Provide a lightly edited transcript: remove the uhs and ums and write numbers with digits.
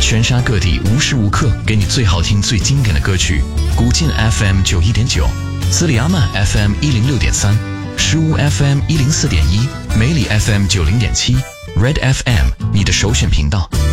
全沙各地无时无刻给你最好听最经典的歌曲。古晋 FM 91.9，斯里阿曼 FM 106.3，诗屋 FM 104.1，梅里 FM 90.7，Red FM 你的首选频道。